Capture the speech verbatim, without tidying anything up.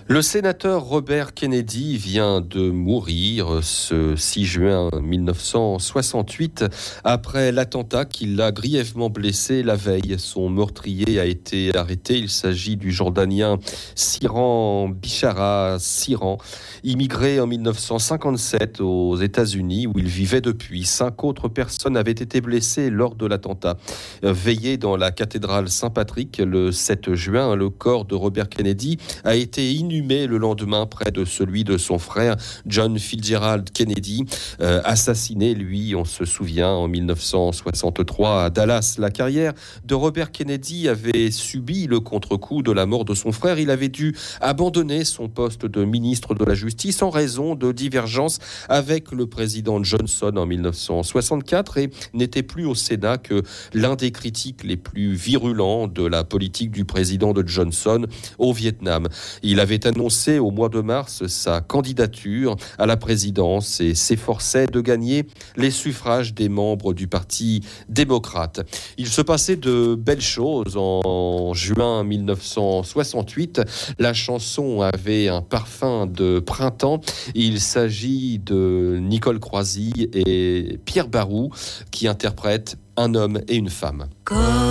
Le sénateur Robert Kennedy vient de mourir ce six juin mille neuf cent soixante-huit après l'attentat qui l'a grièvement blessé la veille. Son meurtrier a été arrêté. Il s'agit du Jordanien Siran Bishara Siran, immigré en mille neuf cent cinquante-sept aux États-Unis où il vivait depuis. Cinq autres personnes avaient été blessées lors de l'attentat. Veillé dans la cathédrale Saint-Patrick le sept juin, le corps de Robert Kennedy a été inhumé le lendemain près de celui de son frère John Fitzgerald Kennedy, euh, assassiné, lui, on se souvient, en mille neuf cent soixante-trois à Dallas. La carrière de Robert Kennedy avait subi le contre-coup de la mort de son frère. Il avait dû abandonner son poste de ministre de la Justice en raison de divergences avec le président Johnson en mille neuf cent soixante-quatre et n'était plus au Sénat que l'un des critiques les plus virulents de la politique du président de Johnson au Vietnam. Il avait annoncé au mois de mars sa candidature à la présidence et s'efforçait de gagner les suffrages des membres du Parti démocrate. Il se passait de belles choses en juin mille neuf cent soixante-huit. La chanson avait un parfum de printemps. Il s'agit de Nicole Croisy et Pierre Barou qui interprètent Un homme et une femme.